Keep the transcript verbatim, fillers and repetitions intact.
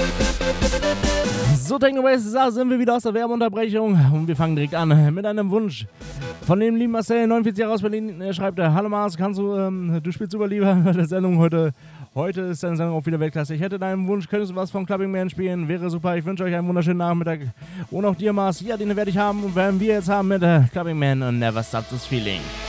So, Technoways, da sind wir wieder aus der Werbeunterbrechung und wir fangen direkt an mit einem Wunsch von dem lieben Marcel, neunundvierzig Jahre aus Berlin. Er schreibt, hallo Mars, kannst du, ähm, du spielst super lieber bei der Sendung heute. Heute ist deine Sendung auch wieder Weltklasse. Ich hätte deinen Wunsch, könntest du was vom Clubbing Man spielen? Wäre super. Ich wünsche euch einen wunderschönen Nachmittag. Und auch dir, Mars, ja, den werde ich haben und werden wir jetzt haben mit äh, Clubbing Man und Never Stop This Feeling.